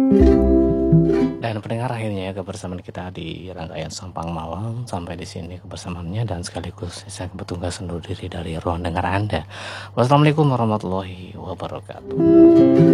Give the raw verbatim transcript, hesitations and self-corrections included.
Dan pendengar, akhirnya kebersamaan kita di rangkaian Sampang Malam sampai di sini kebersamaannya, dan sekaligus saya bertugas undur diri dari ruang dengar Anda. Wassalamualaikum warahmatullahi wabarakatuh.